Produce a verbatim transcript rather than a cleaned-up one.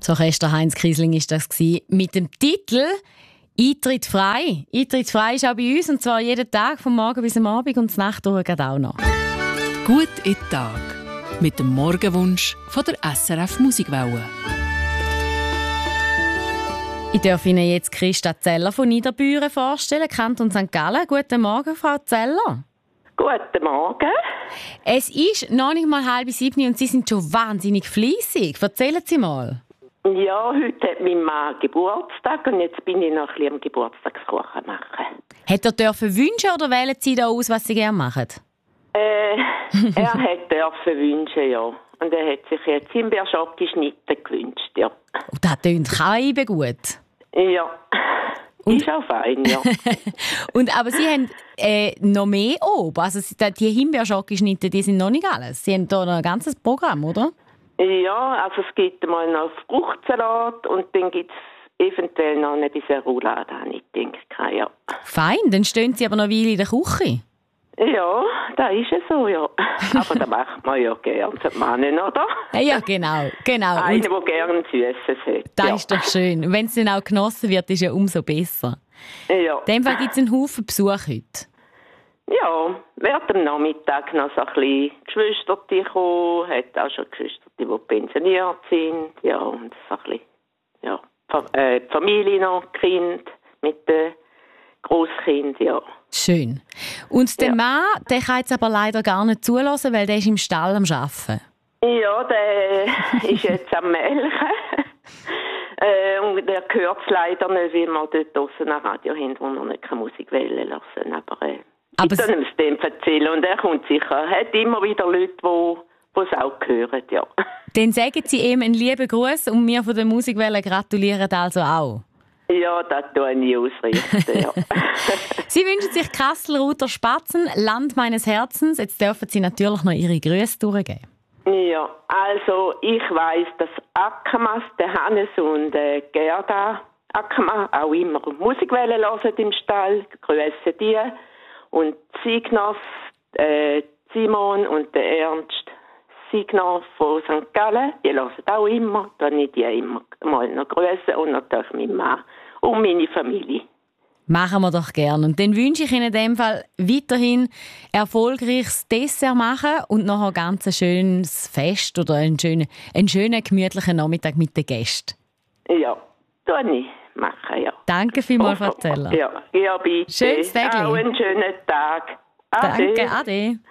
Das Orchester Heinz Kiesling war das mit dem Titel «Eintritt frei». Eintritt frei ist auch bei uns, und zwar jeden Tag, vom Morgen bis am Abend und die Nacht durch auch noch. Gut in den Tag mit dem Morgenwunsch von der S R F Musikwelle. Ich darf Ihnen jetzt Christa Zeller von Niederbüren vorstellen, Kanton Sankt Gallen. Guten Morgen, Frau Zeller. Guten Morgen. Es ist noch nicht mal halb sieben und Sie sind schon wahnsinnig fleissig. Erzählen Sie mal. Ja, heute hat mein Mann Geburtstag und jetzt bin ich noch ein bisschen am Geburtstagskuchen machen. Hat er dürfen wünschen oder wählen Sie da aus, was Sie gerne machen? Äh, er hat dürfen wünschen, ja. Und er hat sich jetzt Himbeerschoki geschnitten gewünscht, ja. Und das tönt Kaibe gut. Ja, und? Ist auch fein, ja. Und, aber Sie haben äh, noch mehr oben. Also die Himbeerschoki-Schnitte, die sind noch nicht alles. Sie haben da noch ein ganzes Programm, oder? Ja, also es gibt mal noch Fruchtsalat und dann gibt es eventuell noch ein bisschen Roulade, habe ich gedacht, ja. Fein, dann stehen Sie aber noch eine Weile in der Küche. Ja, das ist es so, ja. Aber das macht man ja gerne, das Mann, oder? Ja, genau, genau. Einer, der gerne Süßes hat. Das ja. ist doch schön. Wenn es dann auch genossen wird, ist ja umso besser. Ja. In dem Fall gibt es einen Haufen Besuch heute. Ja, während am Nachmittag noch so ein bisschen Geschwister kommen, hat auch schon Geschwister, die pensioniert sind, ja, und so ein bisschen, ja, äh, die Familie noch, Kind mit den Grosskind, ja. Schön. Und der ja. Mann, der kann jetzt aber leider gar nicht zulassen, weil der ist im Stall am Arbeiten. Ja, der ist jetzt am Melken. äh, und der hört es leider nicht, weil wir dort draussen ein Radio haben, wo wir nicht Musik wählen lassen. Aber, äh, aber ich kann ihm es dem erzählen und er kommt sicher. Er hat immer wieder Leute, die es auch hören, ja. Dann sagen Sie ihm einen lieben Gruß und wir von der Musikwelle gratulieren also auch. Ja, das tue ich ausrichten, ja. Sie wünschen sich Kastelruther Spatzen, Land meines Herzens. Jetzt dürfen Sie natürlich noch Ihre Grüße durchgeben. Ja, also ich weiss, dass Ackermann, der Hannes und äh, Gerda Ackermann auch immer Musikwelle hören im Stall. Grüße die. Und Siegnoff, äh, Simon und der Ernst Siegnoff von Sankt Gallen, die hören auch immer. Dann ich die immer mal noch grüßen und natürlich mein Mann und meine Familie. Machen wir doch gerne. Und dann wünsche ich Ihnen in dem Fall weiterhin erfolgreiches Dessert machen und noch ein ganz schönes Fest oder einen schönen, einen schönen, gemütlichen Nachmittag mit den Gästen. Ja, tue ich machen, ja. Danke vielmals, Frau Zeller. Ja, ja, bitte. Schönes Tag. Auch einen schönen Tag. Ade. Danke, ade.